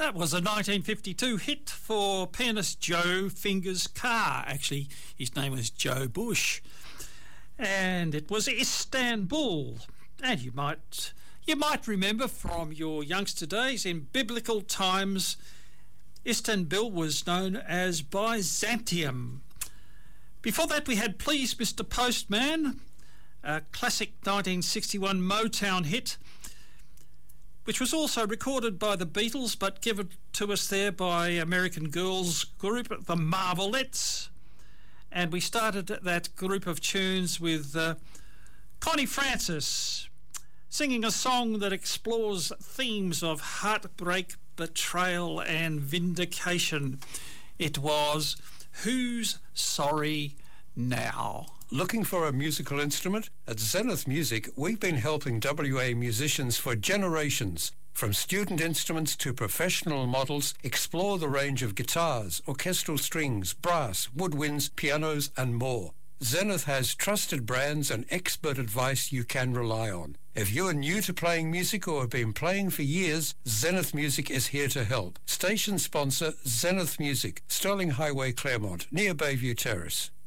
That was a 1952 hit for pianist Joe Fingers Carr. Actually, his name was Joe Bush. And it was Istanbul. And you might remember from your youngster days, in biblical times, Istanbul was known as Byzantium. Before that, we had Please Mr. Postman, a classic 1961 Motown hit, which was also recorded by the Beatles but given to us there by American girls group the Marvelettes. And we started that group of tunes with Connie Francis singing a song that explores themes of heartbreak, betrayal and vindication. It was Who's Sorry Now? Looking for a musical instrument? At Zenith Music, we've been helping WA musicians for generations. From student instruments to professional models, explore the range of guitars, orchestral strings, brass, woodwinds, pianos and more. Zenith has trusted brands and expert advice you can rely on. If you are new to playing music or have been playing for years, Zenith Music is here to help. Station sponsor Zenith Music, Sterling Highway, Claremont, near Bayview Terrace.